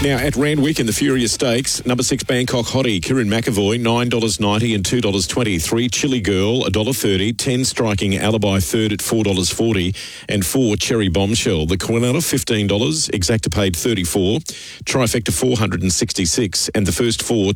Now, at Randwick in the Furious Stakes, number 6 Bangkok Hottie, Kieran McAvoy, $9.90 and $2.20. 3 Chili Girl, $1.30. 10 Striking Alibi, third at $4.40. And 4 Cherry Bombshell. The Quinella, $15. Exacta paid $34. Trifecta, $466. And the first 4,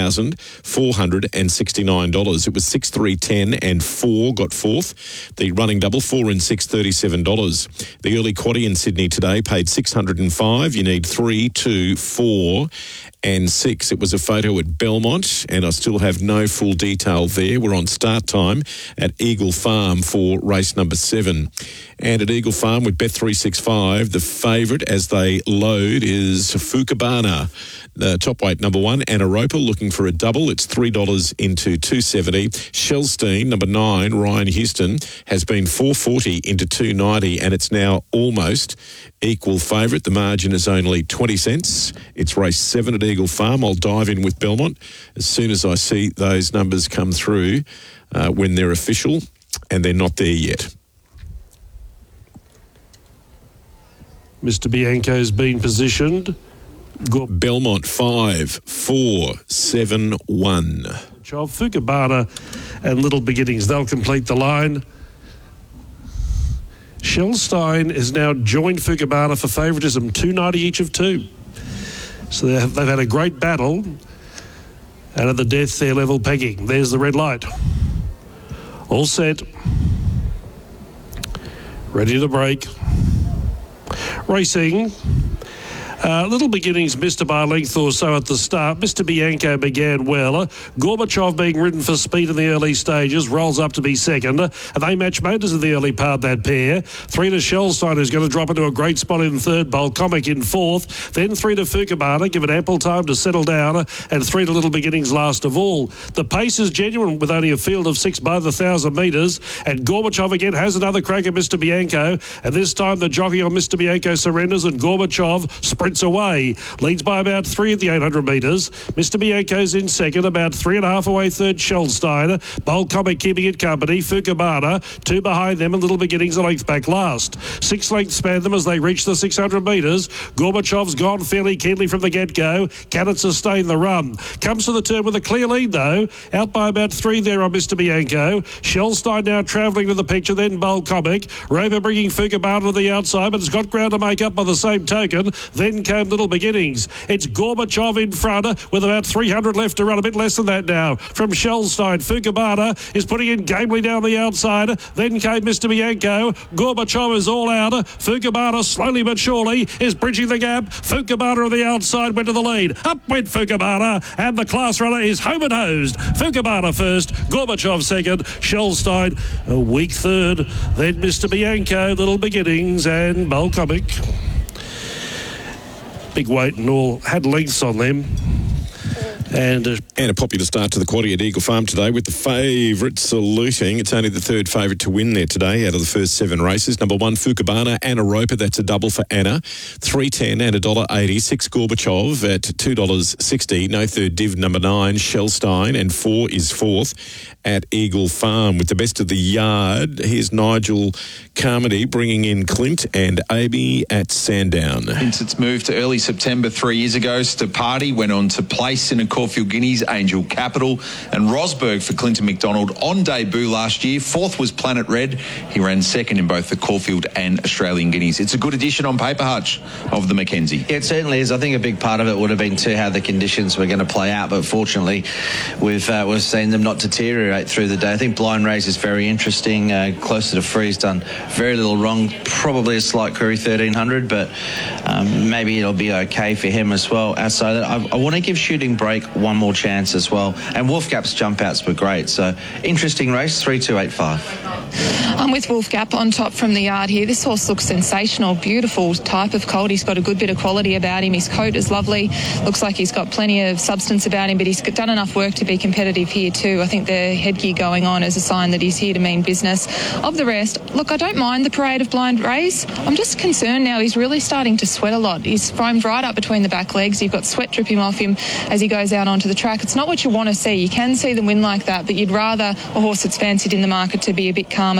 $2,469. It was 6, 3, 10 and 4 got fourth. The running double, 4 and 6, $37. The early quaddie in Sydney today paid $605. You need 3, 2, 4 and 6. It was a photo at Belmont, and I still have no full detail there. We're on start time at Eagle Farm for race number 7. And at Eagle Farm with Bet365, the favourite as they load is Fukabana. The top weight number 1, Anaropa, looking for a double. It's $3 into $2.70. Shellstein, number 9, Ryan Houston, has been $4.40 into $2.90, and it's now almost equal favourite. The margin is only 20 cents. It's race 7 at Eagle Farm. I'll dive in with Belmont as soon as I see those numbers come through when they're official, and they're not there yet. Mr. Bianco's been positioned. Belmont 5, 4, 7, 1. Fukabana and Little Beginnings, they'll complete the line. Shellstein has now joined Fukabana for favouritism, $2.90 each of 2. So they've had a great battle, and at the death they're level pegging. There's the red light. All set. Ready to break. Racing. Little Beginnings missed by a length or so at the start. Mr. Bianco began well. Gorbachev being ridden for speed in the early stages, rolls up to be second. And they match motors in the early part, that pair. 3 to Shellstein, who's going to drop into a great spot in third. Balcomic in fourth. Then 3 to Fukabana, given ample time to settle down. And 3 to Little Beginnings last of all. The pace is genuine with only a field of 6 by the 1,000 metres. And Gorbachev again has another crack at Mr. Bianco. And this time the jockey on Mr. Bianco surrenders, and Gorbachev sprints away. Leads by about 3 at the 800 metres. Mr. Bianco's in second, about 3.5 away third Shellstein. Balcomic keeping it company. Fukabana, 2 behind them, and Little Beginnings a length back last. 6 lengths span them as they reach the 600 metres. Gorbachev's gone fairly keenly from the get-go. Can it sustain the run? Comes to the turn with a clear lead though. Out by about 3 there on Mr. Bianco. Shellstein now travelling to the picture, then Balcomic. Rover bringing Fukabana to the outside, but it's got ground to make up by the same token. Then came Little Beginnings. It's Gorbachev in front with about 300 left to run, a bit less than that now. From Shellstein, Fukabana is putting in gamely down the outside. Then came Mr. Bianco. Gorbachev is all out. Fukabana slowly but surely is bridging the gap. Fukabana on the outside went to the lead. Up went Fukabana, and the class runner is home and hosed. Fukabana first, Gorbachev second, Shellstein a weak third. Then Mr. Bianco, Little Beginnings, and Balcomic. Big weight and all, had lengths on them. And a popular start to the quaddie at Eagle Farm today with the favourite saluting. It's only the third favourite to win there today out of the first 7 races. Number 1, Fukabana, Anaropa, that's a double for Anna. $3.10 and $1.80. 6 Gorbachev at $2.60. No third div, number 9, Shellstein, and 4 is fourth at Eagle Farm. With the best of the yard, here's Nigel Carmody bringing in Clint and Amy at Sandown. Since its move to early September 3 years ago, Stapati went on to place in a Caulfield Guineas, Angel Capital, and Rosberg for Clinton McDonald on debut last year. 4th was Planet Red. He ran 2nd in both the Caulfield and Australian Guineas. It's a good addition on paper, Hutch, of the Mackenzie. It certainly is. I think a big part of it would have been too how the conditions were going to play out, but fortunately we've seen them not deteriorate through the day. I think Blind Race is very interesting. Closer to Free's done very little wrong. Probably a slight query 1300, but maybe it'll be okay for him as well. So I want to give Shooting Break one more chance as well. And Wolfgap's jump outs were great. So interesting race, 3-2-8-5. I'm with Wolfgap on top from the yard here. This horse looks sensational, beautiful type of colt. He's got a good bit of quality about him. His coat is lovely. Looks like he's got plenty of substance about him, but he's done enough work to be competitive here too. I think the headgear going on is a sign that he's here to mean business. Of the rest, look, I don't mind the parade of Blind Race. I'm just concerned now he's really starting to sweat a lot. He's foamed right up between the back legs. You've got sweat dripping off him as he goes out onto the track. It's not what you want to see. You can see them win like that, but you'd rather a horse that's fancied in the market to be a bit calmer.